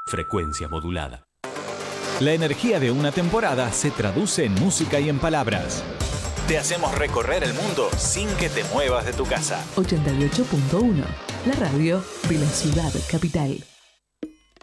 Frecuencia modulada. La energía de una temporada se traduce en música y en palabras. Te hacemos recorrer el mundo sin que te muevas de tu casa. 88.1, la radio de la ciudad capital.